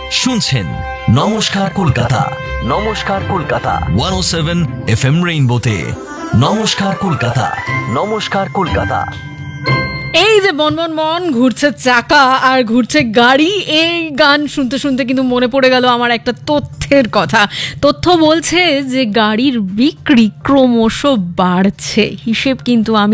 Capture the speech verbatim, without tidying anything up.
শুনছেন নমস্কার কলকাতা, নমস্কার কলকাতা একশো সাত এফ এম রেইনবোতে। নমস্কার কলকাতা, নমস্কার কলকাতা। এই যে বন বন বন ঘুরছে চাকা আর ঘুরছে গাড়ি, এই গান শুনতে শুনতে কিন্তু মনে পড়ে গেল আমার একটা তথ্যের কথা। তথ্য বলছে যে গাড়ির বিক্রি ক্রমশ বাড়ছে, হিসেব কিন্তু আমি